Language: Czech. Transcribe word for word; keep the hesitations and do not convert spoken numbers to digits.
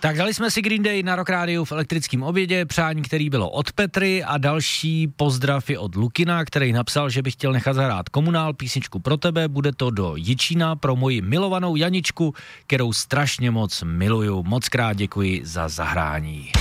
Tak dali jsme si Green Day na Rock Rádiu v elektrickém obědě, přání, který bylo od Petry, a další pozdrav je od Lukina, který napsal, že by chtěl nechat zahrát Komunál, písničku pro tebe, bude to do Jičína pro moji milovanou Janičku, kterou strašně moc miluju. Moc krát děkuji za zahrání.